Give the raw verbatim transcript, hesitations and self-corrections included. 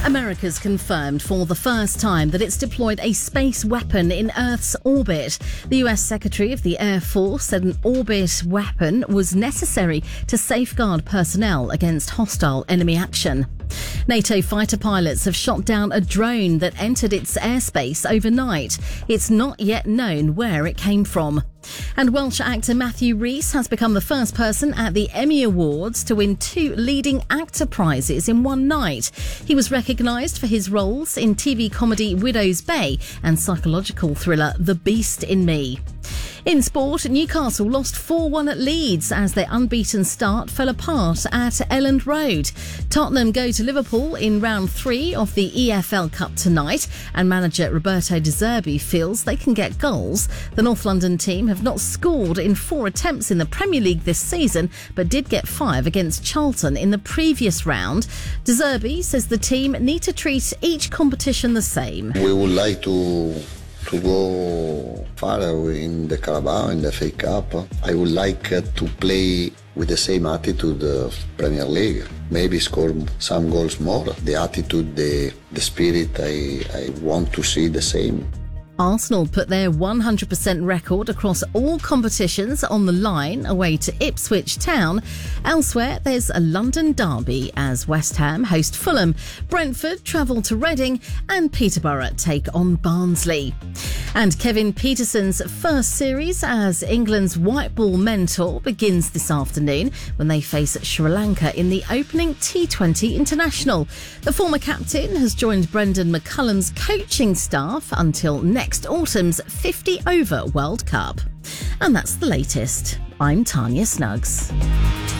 America's confirmed for the first time that it's deployed a space weapon in Earth's orbit. The U S Secretary of the Air Force said an orbit weapon was necessary to safeguard personnel against hostile enemy action. NATO fighter pilots have shot down a drone that entered its airspace overnight. It's not yet known where it came from. And Welsh actor Matthew Rhys has become the first person at the Emmy Awards to win two leading actor prizes in one night. He was recognised for his roles in T V comedy Widow's Bay and psychological thriller The Beast in Me. In sport, Newcastle lost four one at Leeds as their unbeaten start fell apart at Elland Road. Tottenham go to Liverpool in round three of the E F L Cup tonight, and manager Roberto De Zerbi feels they can get goals. The North London team have not scored in four attempts in the Premier League this season, but did get five against Charlton in the previous round. De Zerbi says the team need to treat each competition the same. We would like to to go far in the Carabao and the F A Cup. I would like uh, to play with the same attitude of Premier League. Maybe score some goals more. The attitude, the, the spirit, I, I want to see the same. Arsenal put their one hundred percent record across all competitions on the line away to Ipswich Town. Elsewhere, there's a London derby as West Ham host Fulham, Brentford travel to Reading and Peterborough take on Barnsley. And Kevin Peterson's first series as England's white ball mentor begins this afternoon when they face Sri Lanka in the opening T twenty International. The former captain has joined Brendan McCullum's coaching staff until next Next autumn's fifty over World Cup. And that's the latest. I'm Tanya Snuggs.